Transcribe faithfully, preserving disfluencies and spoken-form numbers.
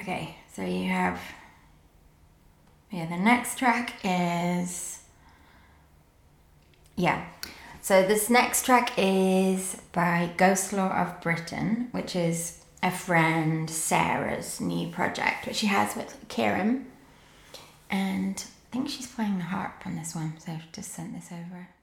Okay, so you have, yeah, the next track is, yeah. So this next track is by Ghost Law of Britain, which is a friend Sarah's new project, which she has with Kieran. And I think she's playing the harp on this one, so I've just sent this over.